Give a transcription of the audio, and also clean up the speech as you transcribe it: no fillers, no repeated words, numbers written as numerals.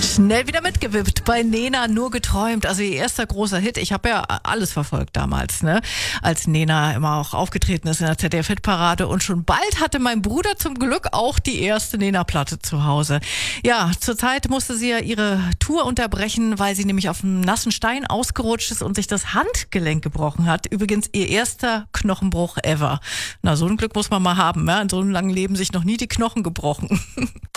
Schnell wieder mitgewippt bei Nena, nur geträumt. Also ihr erster großer Hit. Ich habe ja alles verfolgt damals, ne? Als Nena immer auch aufgetreten ist in der ZDF-Hitparade. Und schon bald hatte mein Bruder zum Glück auch die erste Nena-Platte zu Hause. Ja, zurzeit musste sie ja ihre Tour unterbrechen, weil sie nämlich auf einem nassen Stein ausgerutscht ist und sich das Handgelenk gebrochen hat. Übrigens ihr erster Knochenbruch ever. Na, so ein Glück muss man mal haben, ja? In so einem langen Leben sich noch nie die Knochen gebrochen.